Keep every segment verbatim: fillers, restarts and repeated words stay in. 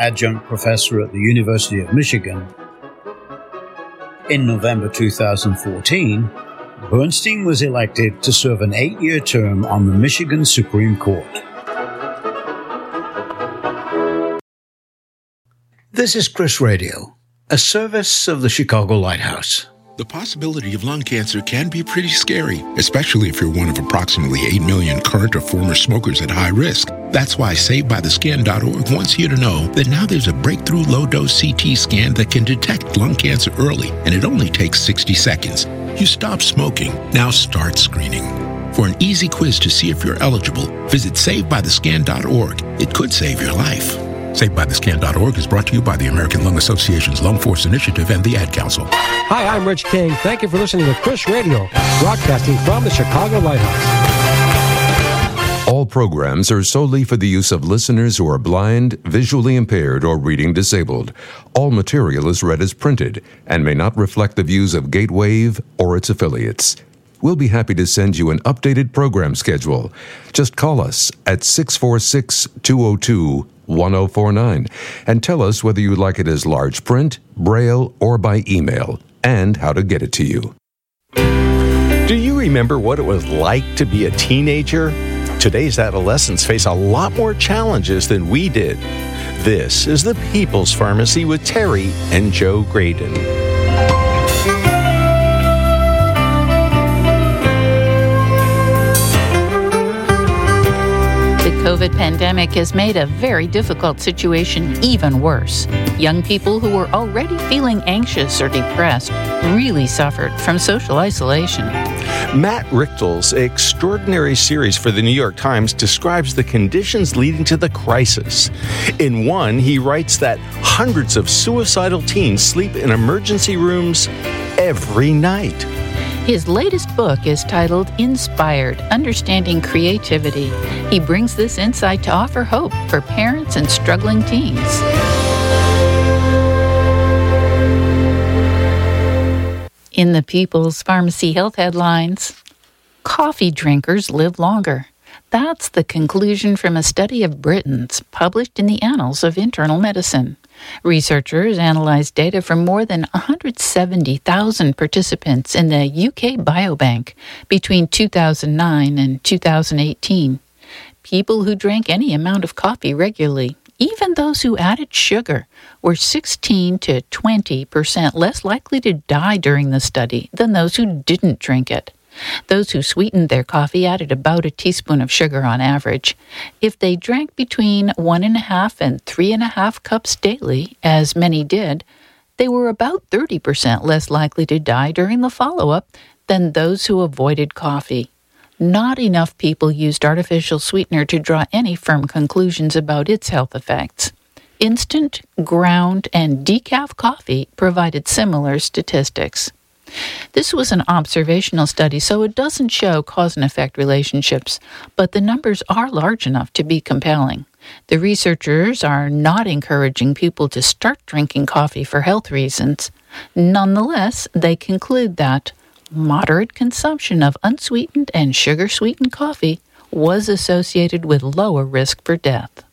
adjunct professor at the University of Michigan. In November two thousand fourteen, Bernstein was elected to serve an eight-year term on the Michigan Supreme Court. This is Chris Radio, a service of the Chicago Lighthouse. The possibility of lung cancer can be pretty scary, especially if you're one of approximately eight million current or former smokers at high risk. That's why Saved By The Scan dot org wants you to know that now there's a breakthrough low-dose C T scan that can detect lung cancer early, and it only takes sixty seconds. You stop smoking, now start screening. For an easy quiz to see if you're eligible, visit Saved By The Scan dot org. It could save your life. Saved By The Scan dot org is brought to you by the American Lung Association's Lung Force Initiative and the Ad Council. Hi, I'm Rich King. Thank you for listening to Chris Radio, broadcasting from the Chicago Lighthouse. All programs are solely for the use of listeners who are blind, visually impaired, or reading disabled. All material is read as printed and may not reflect the views of Gatewave or its affiliates. We'll be happy to send you an updated program schedule. Just call us at six four six, two oh two, one oh four nine and tell us whether you'd like it as large print, braille, or by email, and how to get it to you. Do you remember what it was like to be a teenager? Today's adolescents face a lot more challenges than we did. This is the People's Pharmacy with Terry and Joe Graydon. The COVID pandemic has made a very difficult situation even worse. Young people who were already feeling anxious or depressed really suffered from social isolation. Matt Richtel's extraordinary series for the New York Times describes the conditions leading to the crisis. In one, he writes that hundreds of suicidal teens sleep in emergency rooms every night. His latest book is titled Inspired, Understanding Creativity. He brings this insight to offer hope for parents and struggling teens. In the People's Pharmacy Health headlines, coffee drinkers live longer. That's the conclusion from a study of Britons published in the Annals of Internal Medicine. Researchers analyzed data from more than one hundred seventy thousand participants in the U K Biobank between two thousand nine and two thousand eighteen. People who drank any amount of coffee regularly, even those who added sugar, were sixteen to twenty percent less likely to die during the study than those who didn't drink it. Those who sweetened their coffee added about a teaspoon of sugar on average. If they drank between one and a half and three and a half cups daily, as many did, they were about thirty percent less likely to die during the follow-up than those who avoided coffee. Not enough people used artificial sweetener to draw any firm conclusions about its health effects. Instant, ground, and decaf coffee provided similar statistics. This was an observational study, so it doesn't show cause and effect relationships, but the numbers are large enough to be compelling. The researchers are not encouraging people to start drinking coffee for health reasons. Nonetheless, they conclude that moderate consumption of unsweetened and sugar-sweetened coffee was associated with lower risk for death.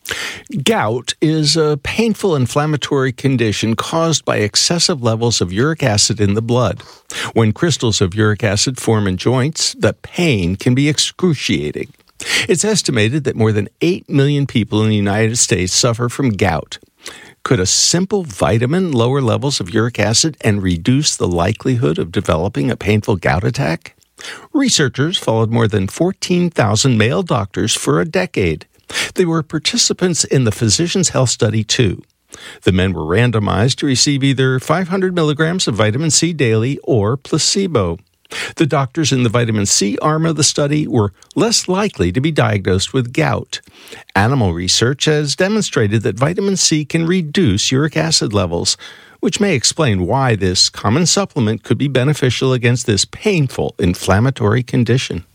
Gout is a painful inflammatory condition caused by excessive levels of uric acid in the blood. When crystals of uric acid form in joints, the pain can be excruciating. It's estimated that more than eight million people in the United States suffer from gout. Could a simple vitamin lower levels of uric acid and reduce the likelihood of developing a painful gout attack? Researchers followed more than fourteen thousand male doctors for a decade. They were participants in the Physicians' Health Study too. The men were randomized to receive either five hundred milligrams of vitamin C daily or placebo. The doctors in the vitamin C arm of the study were less likely to be diagnosed with gout. Animal research has demonstrated that vitamin C can reduce uric acid levels, which may explain why this common supplement could be beneficial against this painful inflammatory condition.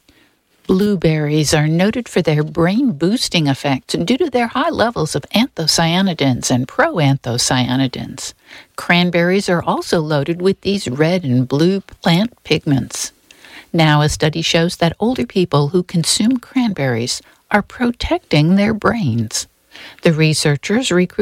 Blueberries are noted for their brain-boosting effects due to their high levels of anthocyanidins and proanthocyanidins. Cranberries are also loaded with these red and blue plant pigments. Now, a study shows that older people who consume cranberries are protecting their brains. The researchers recruited